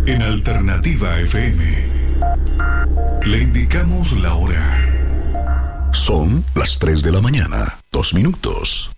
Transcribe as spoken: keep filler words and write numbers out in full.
En Alternativa F M le indicamos la hora. Son las tres de la mañana, dos minutos.